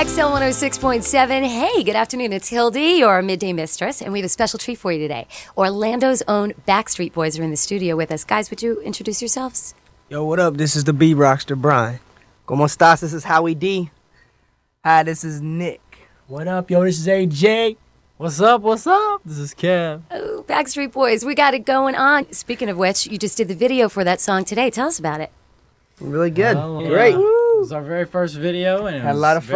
XL 106.7. Hey, good afternoon. It's Hildy, your midday mistress, and we have a special treat for you today. Orlando's own Backstreet Boys are in the studio with us. Guys, would you introduce yourselves? Yo, what up? This is the B-Rockster, Brian. ¿Cómo estás? This is Howie D. Hi, this is Nick. What up, yo? This is AJ. What's up? What's up? This is Cam. Oh, Backstreet Boys, we got it going on. Speaking of which, you just did the video for that song today. Tell us about it. Really good. Well, Great. It was our very first video, and it Had a was lot of fun.